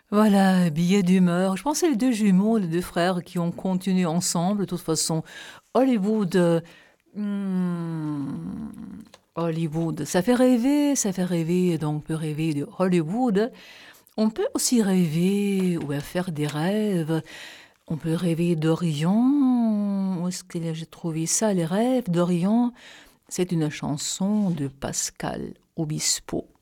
Voilà, billet d'humeur. Je pense que c'est les deux jumeaux, les deux frères qui ont continué ensemble. De toute façon, Hollywood, hmm, Hollywood, ça fait rêver. Donc, on peut rêver de Hollywood. On peut aussi rêver ou faire des rêves. On peut rêver d'Orient. Où est-ce que j'ai trouvé ça, les rêves d'Orient? C'est une chanson de Pascal Obispo.